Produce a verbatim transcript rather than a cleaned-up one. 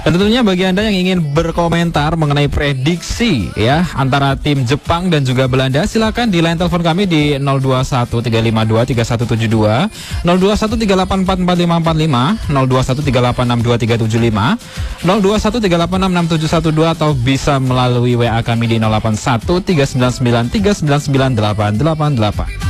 Dan tentunya bagi Anda yang ingin berkomentar mengenai prediksi ya antara tim Jepang dan juga Belanda, silakan di line telepon kami di nol dua satu tiga lima dua tiga satu tujuh dua, nol dua satu tiga delapan empat empat lima empat lima, nol dua satu tiga delapan enam dua tiga tujuh lima, nol dua satu tiga delapan enam enam tujuh satu dua, atau bisa melalui W A kami di nol delapan satu tiga sembilan sembilan tiga sembilan sembilan delapan delapan delapan.